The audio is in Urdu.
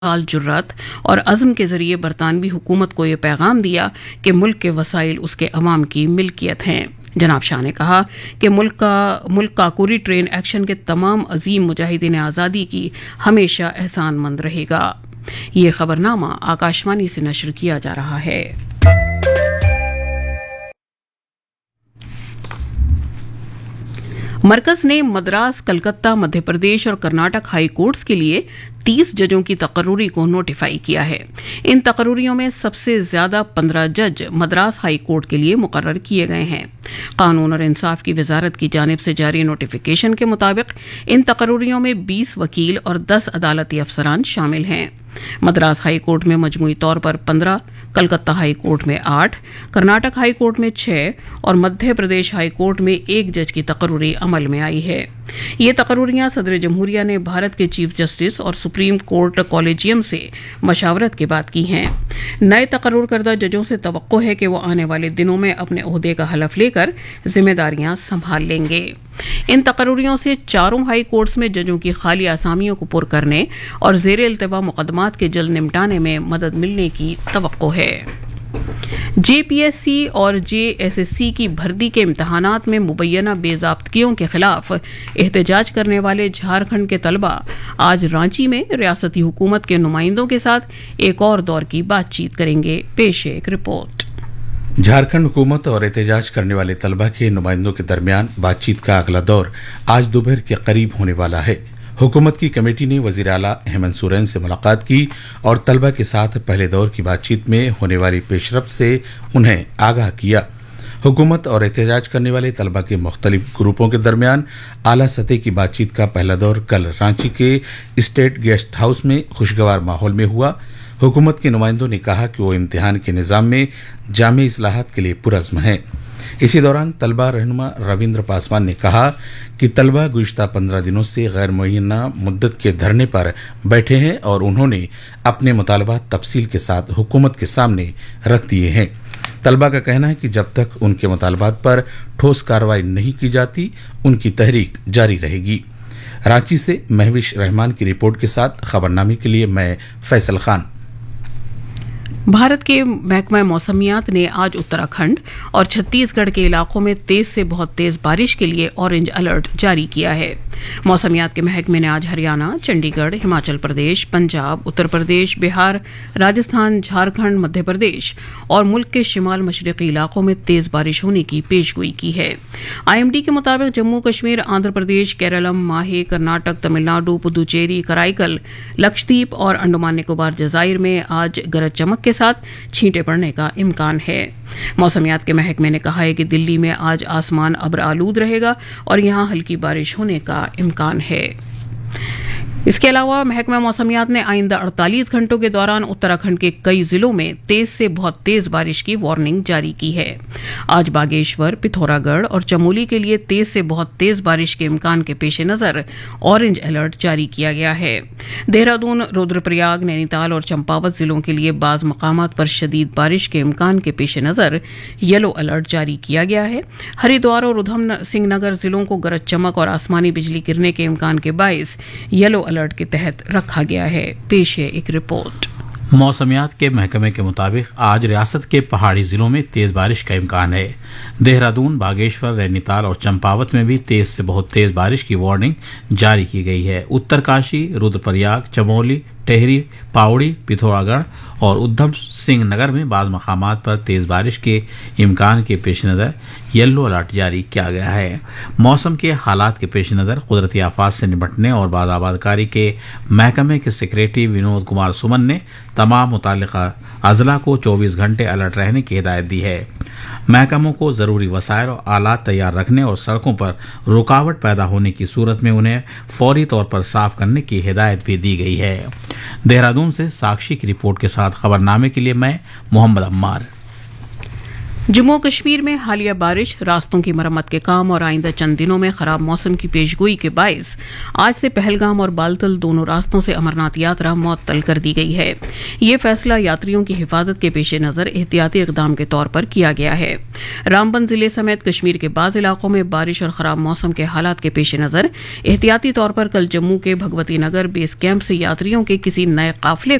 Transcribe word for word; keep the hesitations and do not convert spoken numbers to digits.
جرات اور عزم کے ذریعے برطانوی حکومت کو یہ پیغام دیا کہ ملک کے وسائل اس کے عوام کی ملکیت ہیں۔ جناب شاہ نے کہا کہ ملک کا ملک کاکوری ٹرین ایکشن کے تمام عظیم مجاہدین آزادی کی ہمیشہ احسان مند رہے گا۔ یہ خبرنامہ آکاشوانی سے نشر کیا جا رہا ہے۔ مرکز نے مدراس، کلکتہ، مدھیہ پردیش اور کرناٹک ہائی کورٹس کے لیے تیس ججوں کی تقرری کو نوٹیفائی کیا ہے۔ ان تقرریوں میں سب سے زیادہ پندرہ جج مدراس ہائی کورٹ کے لیے مقرر کیے گئے ہیں۔ قانون اور انصاف کی وزارت کی جانب سے جاری نوٹیفیکیشن کے مطابق ان تقرریوں میں بیس وکیل اور دس عدالتی افسران شامل ہیں۔ مدراس ہائی کورٹ میں مجموعی طور پر پندرہ، کلکتہ ہائی کورٹ میں آٹھ، کرناٹک ہائی کورٹ میں چھ اور مدھیہ پردیش ہائی کورٹ میں ایک جج کی تقرری عمل میں آئی ہے۔ یہ تقرریاں صدر جمہوریہ نے بھارت کے چیف جسٹس اور سپریم کورٹ کالجیم سے مشاورت کے بعد کی ہیں۔ نئے تقرر کردہ ججوں سے توقع ہے کہ وہ آنے والے دنوں میں اپنے عہدے کا حلف لے کر ذمہ داریاں سنبھال لیں گے۔ ان تقرریوں سے چاروں ہائی کورٹس میں ججوں کی خالی آسامیوں کو پر کرنے اور زیر التوا مقدمات کے جلد نمٹانے میں مدد ملنے کی توقع ہے۔ جے پی ایس سی اور جے ایس ایس سی کی بھرتی کے امتحانات میں مبینہ بے ضابطگیوں کے خلاف احتجاج کرنے والے جھارکھنڈ کے طلبہ آج رانچی میں ریاستی حکومت کے نمائندوں کے ساتھ ایک اور دور کی بات چیت کریں گے۔ پیش ہے ایک رپورٹ۔ جھارکھنڈ حکومت اور احتجاج کرنے والے طلبہ کے نمائندوں کے درمیان بات چیت کا اگلا دور آج دوپہر کے قریب ہونے والا ہے۔ حکومت کی کمیٹی نے وزیر اعلیٰ ہیمنت سورین سے ملاقات کی اور طلبہ کے ساتھ پہلے دور کی بات چیت میں ہونے والی پیش رفت سے انہیں آگاہ کیا۔ حکومت اور احتجاج کرنے والے طلبہ کے مختلف گروپوں کے درمیان اعلیٰ سطح کی بات چیت کا پہلا دور کل رانچی کے اسٹیٹ گیسٹ ہاؤس میں خوشگوار ماحول میں ہوا۔ حکومت کے نمائندوں نے کہا کہ وہ امتحان کے نظام میں جامع اصلاحات کے لیے پرعزم ہیں۔ اسی دوران طلبہ رہنما رویندر پاسوان نے کہا کہ طلبہ گزشتہ پندرہ دنوں سے غیر معینہ مدت کے دھرنے پر بیٹھے ہیں اور انہوں نے اپنے مطالبات تفصیل کے ساتھ حکومت کے سامنے رکھ دیے ہیں۔ طلبہ کا کہنا ہے کہ جب تک ان کے مطالبات پر ٹھوس کارروائی نہیں کی جاتی ان کی تحریک جاری رہے گی۔ رانچی سے مہوش رحمان کی رپورٹ کے ساتھ خبرنامے کے لیے میں فیصل خان۔ بھارت کے محکمہ موسمیات نے آج اتراکھنڈ اور چھتیس گڑھ کے علاقوں میں تیز سے بہت تیز بارش کے لیے اورنج الرٹ جاری کیا ہے۔ موسمیات کے محکمے نے آج ہریانہ، چنڈی گڑھ، ہماچل پردیش، پنجاب، اتر پردیش، بہار، راجستھان، جھارکھنڈ، مدھیہ پردیش اور ملک کے شمال مشرقی علاقوں میں تیز بارش ہونے کی پیش گوئی کی ہے۔ آئی ایم ڈی کے مطابق جموں کشمیر، آندھرا پردیش، کیرالم، ماہے، کرناٹک، تمل ناڈو، پدوچیری، کرائیکل، لکشدیپ اور انڈمان نکوبار جزائر میں آج گرج چمک کے ساتھ چھینٹے پڑنے کا امکان ہے۔ موسمیات کے محکمے نے کہا ہے کہ دلی میں آج آسمان ابر آلود رہے گا اور یہاں ہلکی بارش ہونے کا امکان ہے۔ اس کے علاوہ محکمہ موسمیات نے آئندہ اڑتالیس گھنٹوں کے دوران اتراکھنڈ کے کئی ضلعوں میں تیز سے بہت تیز بارش کی وارننگ جاری کی ہے۔ آج باگیشور، پتھورا گڑھ اور چمولی کے لیے تیز سے بہت تیز بارش کے امکان کے پیش نظر اورنج الرٹ جاری کیا گیا ہے۔ دہرادون، رودر پریاگ، نینی تال اور چمپاوت ضلعوں کے لیے بعض مقامات پر شدید بارش کے امکان کے پیش نظر یلو الرٹ جاری کیا گیا ہے۔ ہریدوار اور ادھم سنگھ نگر ضلعوں کو گرج چمک اور آسمانی بجلی گرنے کے امکان کے باعث یلو الرٹ کے تحت رکھا گیا ہے۔ پیش ہے ایک رپورٹ۔ موسمیات کے محکمے کے مطابق آج ریاست کے پہاڑی ضلعوں میں تیز بارش کا امکان ہے۔ دہرادون، باگیشور، نینی تال اور چمپاوت میں بھی تیز سے بہت تیز بارش کی وارننگ جاری کی گئی ہے۔ اترکاشی، رودر پریاگ، چمولی، ٹہری، پاوڑی، پتھورا گڑھ اور ادھم سنگھ نگر میں بعض مقامات پر تیز بارش کے امکان کے پیش نظر یلو الرٹ جاری کیا گیا ہے۔ موسم کے حالات کے پیش نظر قدرتی آفات سے نمٹنے اور باز آبادکاری کے محکمے کے سیکریٹری ونود کمار سمن نے تمام متعلقہ اضلاع کو چوبیس گھنٹے الرٹ رہنے کی ہدایت دی ہے۔ محکموں کو ضروری وسائل اور آلات تیار رکھنے اور سڑکوں پر رکاوٹ پیدا ہونے کی صورت میں انہیں فوری طور پر صاف کرنے کی ہدایت بھی دی گئی ہے۔ دہرادون سے ساکشی کی رپورٹ کے ساتھ خبرنامے کے لیے میں محمد عمار۔ जम्मू कश्मीर में हालिया बारिश, रास्तों की मरम्मत के काम और आइंदा चंद दिनों में खराब मौसम की पेशगोई के बायस आज से पहलगाम और बालतल दोनों रास्तों से अमरनाथ यात्रा मुअत्तल कर दी गई है। ये फैसला यात्रियों की हिफाजत के पेश नज़र एहतियाती इकदाम के तौर पर किया गया है। रामबन जिले समेत कश्मीर के बाज़ इलाकों में बारिश और खराब मौसम के हालात के पेश नज़र एहतियाती तौर पर कल जम्मू के भगवती नगर बेस कैंप से यात्रियों के किसी नए काफिले